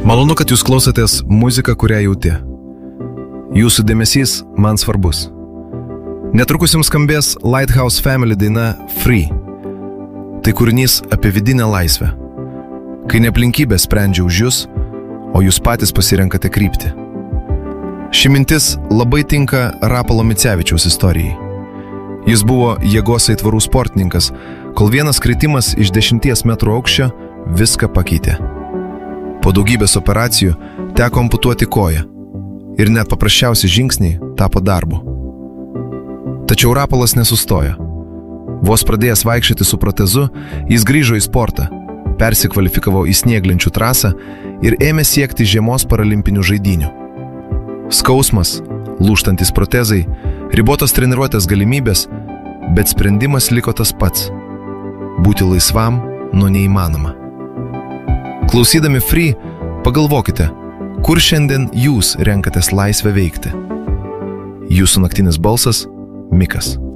Malonu, kad jūs klausotės muziką, kurią jauti. Jūsų dėmesys man svarbus. Netrukus jums skambės Lighthouse Family daina Free. Tai kūrinys apie vidinę laisvę. Kai ne aplinkybės sprendžia už jūs, o jūs patys pasirenkate kryptį. Ši mintis labai tinka Rapolo Micevičiaus istorijai. Jis buvo jėgos aitvarų sportininkas, kol vienas kritimas iš 10 metrų aukščio viską pakeitė. Po daugybės operacijų teko amputuoti koją ir net paprasčiausi žingsniai tapo darbu. Tačiau Rapolas nesustojo. Vos pradėjęs vaikščioti su protezu, jis grįžo į sportą, persikvalifikavo į snieglenčių trasą ir ėmė siekti žiemos paralimpinių žaidynių. Skausmas, lūžtantis protezai, ribotos treniruotės galimybės, bet sprendimas liko tas pats – būti laisvam nuo neįmanoma. Klausydami Free, pagalvokite, kur šiandien jūs renkatės laisvę veikti. Jūsų naktinis balsas – Mikas.